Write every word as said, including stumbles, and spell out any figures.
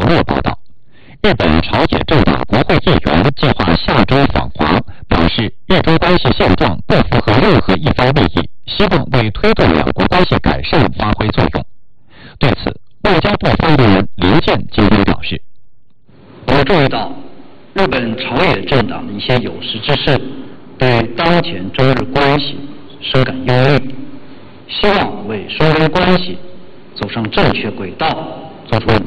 络报道，日本朝野政党国会议员计划下周访华，表示日中关系现状不符合任何一方利益，希望为推动两国关系改善发挥作用。对此，外交部发言人林健今天表示， 我注意到日本朝野政党的一些有识之士对当前中日关系深感忧虑，希望为双边关系走上正确轨道做出